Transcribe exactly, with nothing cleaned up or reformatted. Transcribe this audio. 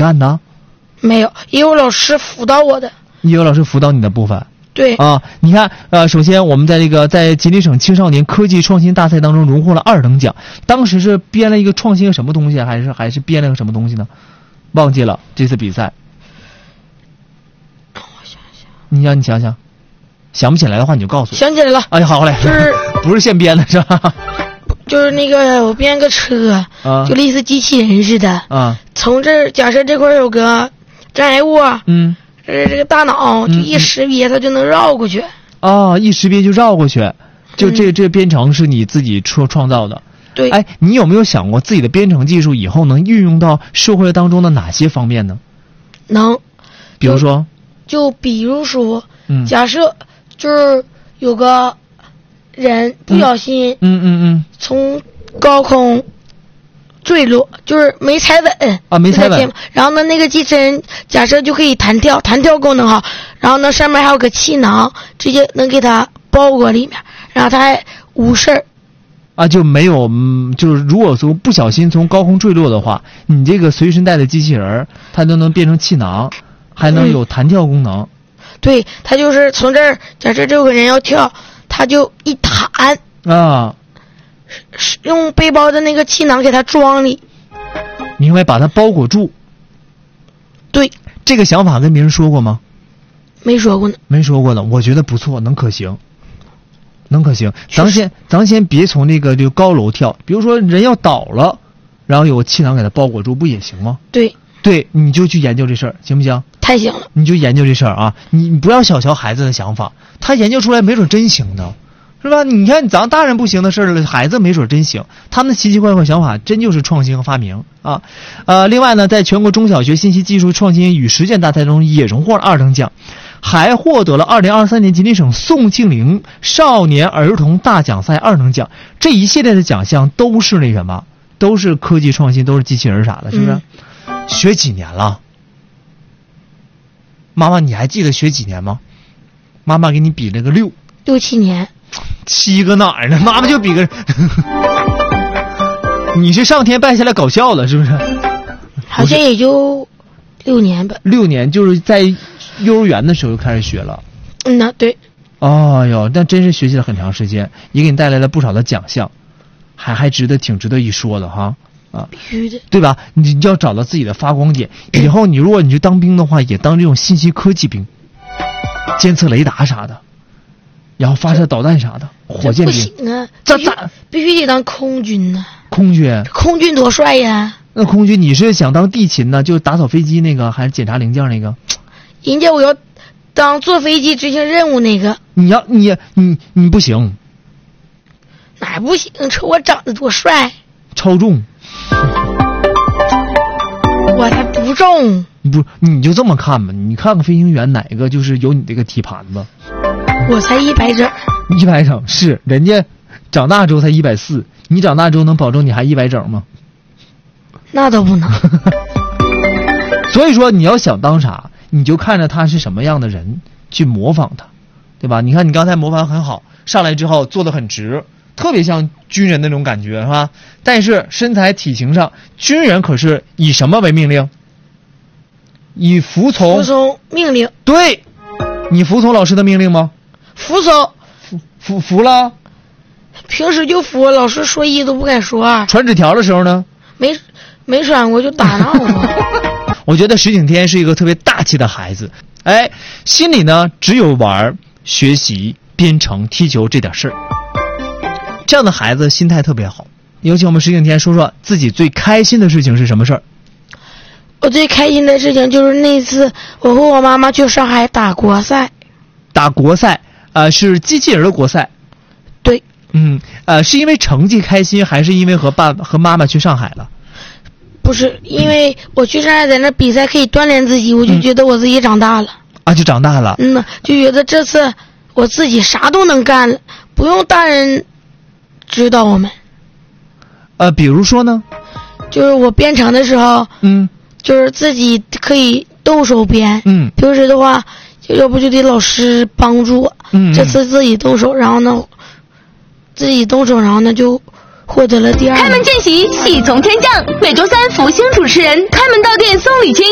干的？ 没有，也有老师辅导我的。 也有老师辅导你的部分。 对啊，你看，呃，首先我们在这个在吉林省青少年科技创新大赛当中荣获了二等奖。当时是编了一个创新什么东西，还是还是编了个什么东西呢？忘记了这次比赛。 让我想想。 你让你想想，想不起来的话你就告诉我。 想起来了。 哎，好嘞， 就是不是现编的是吧？ 就是那个我编个车， 啊， 就类似机器人似的。 啊， 从这儿假设这块有个障碍物， 嗯。 这这个大脑就一识别，它就能绕过去。 哦，一识别就绕过去，就这这编程是你自己创创造的。 对。 哎，你有没有想过自己的编程技术以后能运用到社会当中的哪些方面呢？ 能。 比如说。 就比如说， 嗯， 假设就是有个人不小心， 嗯嗯嗯， 从高空坠落，就是没踩稳啊，没踩稳。 然后呢，那个机器人假设就可以弹跳，弹跳功能好。然后呢，上面还有个气囊，直接能给它包裹里面，然后它还无事儿。 啊，就没有，嗯，就是如果说不小心从高空坠落的话，你这个随身带的机器人，它都能变成气囊，还能有弹跳功能。 嗯、对，它就是从这儿，假设这个人要跳，它就一弹啊。 用背包的那个气囊给它装里， 明白，把它包裹住。 对， 这个想法跟别人说过吗？ 没说过呢。 没说过呢，我觉得不错，能可行，能可行。咱先，咱先别从那个这个高楼跳，比如说人要倒了，然后有个气囊给它包裹住，不也行吗？ 对， 对，你就去研究这事儿，行不行？ 太行了， 你就研究这事儿啊！你你不要小瞧孩子的想法，他研究出来没准真行的。是吧？你看咱大人不行的事儿了，孩子没准真行。他们奇奇怪怪想法，真就是创新和发明啊！呃，另外呢，在全国中小学信息技术创新与实践大赛中也荣获了二等奖，还获得了二零二三年吉林省宋庆龄少年儿童大奖赛二等奖。这一系列的奖项都是那什么，都是科技创新，都是机器人啥的，是不是？嗯、学几年了？妈妈，你还记得学几年吗？妈妈给你比了个六， 六七年。 七个哪儿呢？妈妈就比个，你是上天拜下来搞笑了是不是？ 好像也就六年吧。 六年就是在幼儿园的时候就开始学了。 嗯呐，对。 哦哟，那真是学习了很长时间，也给你带来了不少的奖项，还还值得挺值得一说的哈啊！ 必须的， 对吧？你要找到自己的发光点，以后你如果你去当兵的话，也当这种信息科技兵，监测雷达啥的。然后发射导弹啥的，火箭兵。 不行啊！ 这咋必须得当空军呢？ 空军， 空军多帅呀！ 那空军你是想当地勤呢，就打扫飞机那个，还是检查零件那个？ 人家我要当坐飞机执行任务那个。 你要你你你不行， 哪不行？瞅我长得多帅！ 超重。 我才不重。 不，你就这么看吧，你看看飞行员哪个就是有你这个体盘子。 我才一百整， 一百整是人家长大之后才一百四，你长大之后能保证你还一百整吗？ 那倒不能。 所以说你要想当啥，你就看着他是什么样的人去模仿他，对吧？你看你刚才模仿很好，上来之后做得很直，特别像军人那种感觉，是吧？但是身材体型上，军人可是以什么为命令？以服从。 服从命令。 对，你服从老师的命令吗？ 服从。 服服服了。 平时就服，老师说一都不敢说二。 传纸条的时候呢？ 没没传过就打闹过。 我觉得石景天是一个特别大气的孩子，哎，心里呢只有玩、学习、编程、踢球这点事儿。这样的孩子心态特别好。有请我们石景天说说自己最开心的事情是什么事儿？ 我最开心的事情就是那次我和我妈妈去上海打国赛。 打国赛，呃，是机器人的国赛。 对。 嗯，呃，是因为成绩开心，还是因为和爸和妈妈去上海了？ 不是，因为我去上海在那比赛可以锻炼自己，我就觉得我自己长大了。 啊，就长大了。 嗯，就觉得这次我自己啥都能干了，不用大人指导我们。 呃，比如说呢？ 就是我编程的时候， 嗯， 就是自己可以动手编。 嗯， 平时的话，要不就得老师帮助我。 嗯， 这次自己动手，然后呢，自己动手，然后呢就获得了第二。 开门见喜，喜从天降。每周三，福星主持人开门到店送礼金。